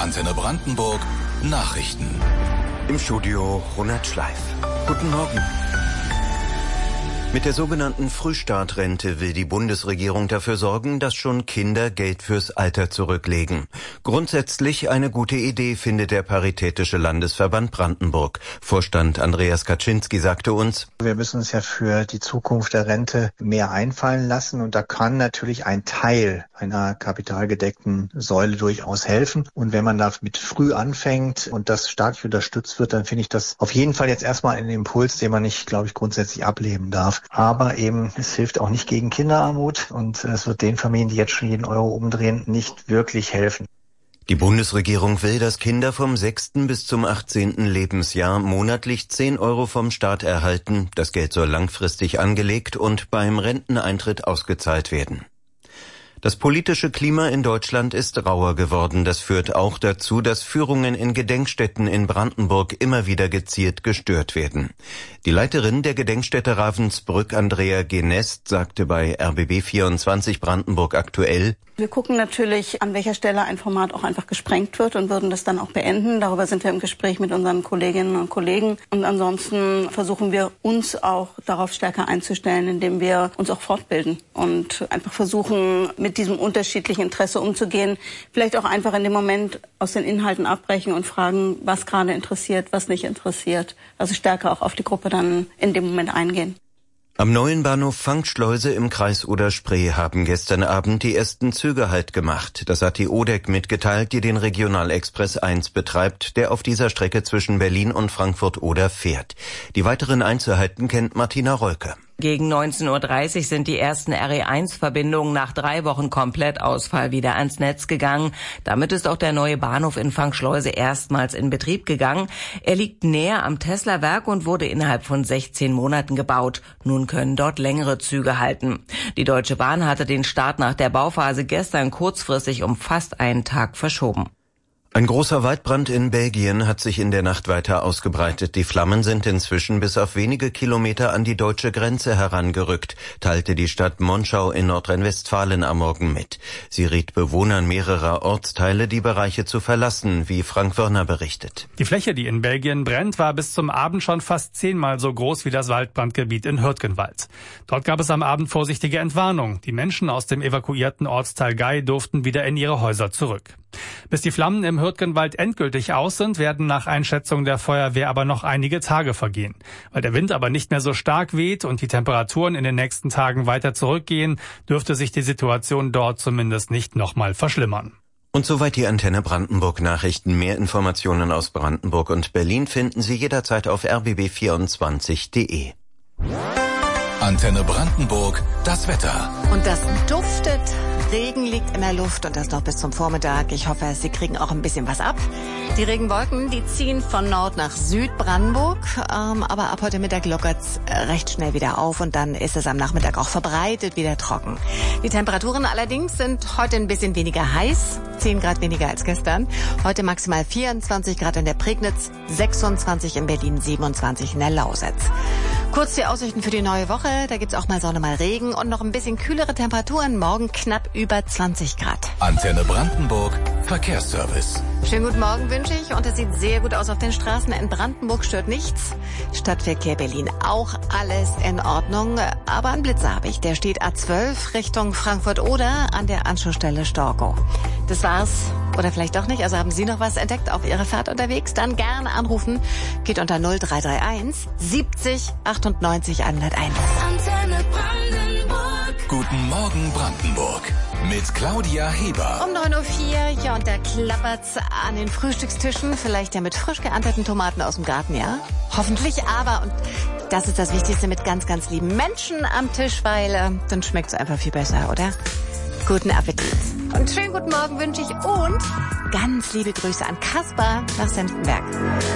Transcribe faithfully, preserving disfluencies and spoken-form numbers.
Antenne Brandenburg Nachrichten. Im Studio Ronald Schleif. Guten Morgen. Mit der sogenannten Frühstartrente will die Bundesregierung dafür sorgen, dass schon Kinder Geld fürs Alter zurücklegen. Grundsätzlich eine gute Idee, findet der Paritätische Landesverband Brandenburg. Vorstand Andreas Kaczynski sagte uns: Wir müssen uns ja für die Zukunft der Rente mehr einfallen lassen, und da kann natürlich ein Teil einer kapitalgedeckten Säule durchaus helfen. Und wenn man damit früh anfängt und das staatlich unterstützt wird, dann finde ich das auf jeden Fall jetzt erstmal einen Impuls, den man nicht, glaube ich, grundsätzlich ablehnen darf. Aber eben, es hilft auch nicht gegen Kinderarmut, und es wird den Familien, die jetzt schon jeden Euro umdrehen, nicht wirklich helfen. Die Bundesregierung will, dass Kinder vom sechsten bis zum achtzehnten Lebensjahr monatlich zehn Euro vom Staat erhalten. Das Geld soll langfristig angelegt und beim Renteneintritt ausgezahlt werden. Das politische Klima in Deutschland ist rauer geworden. Das führt auch dazu, dass Führungen in Gedenkstätten in Brandenburg immer wieder gezielt gestört werden. Die Leiterin der Gedenkstätte Ravensbrück, Andrea Genest, sagte bei R B B vierundzwanzig Brandenburg aktuell: Wir gucken natürlich, an welcher Stelle ein Format auch einfach gesprengt wird, und würden das dann auch beenden. Darüber sind wir im Gespräch mit unseren Kolleginnen und Kollegen. Und ansonsten versuchen wir, uns auch darauf stärker einzustellen, indem wir uns auch fortbilden und einfach versuchen, mit diesem unterschiedlichen Interesse umzugehen. Vielleicht auch einfach in dem Moment aus den Inhalten abbrechen und fragen, was gerade interessiert, was nicht interessiert. Also stärker auch auf die Gruppe dann in dem Moment eingehen. Am neuen Bahnhof Fangschleuse im Kreis Oder-Spree haben gestern Abend die ersten Züge Halt gemacht. Das hat die O D E C mitgeteilt, die den Regionalexpress eins betreibt, der auf dieser Strecke zwischen Berlin und Frankfurt-Oder fährt. Die weiteren Einzelheiten kennt Martina Rolke. Gegen neunzehn Uhr dreißig sind die ersten R E eins Verbindungen nach drei Wochen Komplettausfall wieder ans Netz gegangen. Damit ist auch der neue Bahnhof in Fangschleuse erstmals in Betrieb gegangen. Er liegt näher am Tesla-Werk und wurde innerhalb von sechzehn Monaten gebaut. Nun können dort längere Züge halten. Die Deutsche Bahn hatte den Start nach der Bauphase gestern kurzfristig um fast einen Tag verschoben. Ein großer Waldbrand in Belgien hat sich in der Nacht weiter ausgebreitet. Die Flammen sind inzwischen bis auf wenige Kilometer an die deutsche Grenze herangerückt, teilte die Stadt Monschau in Nordrhein-Westfalen am Morgen mit. Sie riet Bewohnern mehrerer Ortsteile, die Bereiche zu verlassen, wie Frank Wörner berichtet. Die Fläche, die in Belgien brennt, war bis zum Abend schon fast zehnmal so groß wie das Waldbrandgebiet in Hürtgenwald. Dort gab es am Abend vorsichtige Entwarnung. Die Menschen aus dem evakuierten Ortsteil Gei durften wieder in ihre Häuser zurück. Bis die Flammen im Hürtgenwald endgültig aus sind, werden nach Einschätzung der Feuerwehr aber noch einige Tage vergehen. Weil der Wind aber nicht mehr so stark weht und die Temperaturen in den nächsten Tagen weiter zurückgehen, dürfte sich die Situation dort zumindest nicht nochmal verschlimmern. Und soweit die Antenne Brandenburg Nachrichten. Mehr Informationen aus Brandenburg und Berlin finden Sie jederzeit auf r b b vierundzwanzig punkt d e. Antenne Brandenburg, das Wetter. Und das duftet. Regen liegt in der Luft, und das noch bis zum Vormittag. Ich hoffe, Sie kriegen auch ein bisschen was ab. Die Regenwolken, die ziehen von Nord nach Südbrandenburg, ähm, aber ab heute Mittag lockert's recht schnell wieder auf, und dann ist es am Nachmittag auch verbreitet wieder trocken. Die Temperaturen allerdings sind heute ein bisschen weniger heiß, zehn Grad weniger als gestern. Heute maximal vierundzwanzig Grad in der Prignitz, sechsundzwanzig in Berlin, siebenundzwanzig in der Lausitz. Kurz die Aussichten für die neue Woche. Da gibt's auch mal Sonne, mal Regen und noch ein bisschen kühlere Temperaturen. Morgen knapp über zwanzig Grad. Antenne Brandenburg Verkehrsservice. Schönen guten Morgen wünsche ich, und es sieht sehr gut aus auf den Straßen. In Brandenburg stört nichts. Stadtverkehr Berlin auch alles in Ordnung. Aber ein Blitzer habe ich. Der steht A zwölf Richtung Frankfurt-Oder an der Anschlussstelle Storkow. Das war's. Oder vielleicht doch nicht. Also haben Sie noch was entdeckt auf Ihrer Fahrt unterwegs? Dann gerne anrufen. Geht unter null drei drei eins siebzig achtundneunzig hunderteins. Antenne Brandenburg. Guten Morgen Brandenburg. Mit Claudia Heber. Um neun Uhr vier, ja, und da klappert's an den Frühstückstischen. Vielleicht ja mit frisch geernteten Tomaten aus dem Garten, ja? Hoffentlich, aber, und das ist das Wichtigste, mit ganz, ganz lieben Menschen am Tisch, weil äh, dann schmeckt's einfach viel besser, oder? Guten Appetit. Und schönen guten Morgen wünsche ich, und ganz liebe Grüße an Kaspar nach Senftenberg.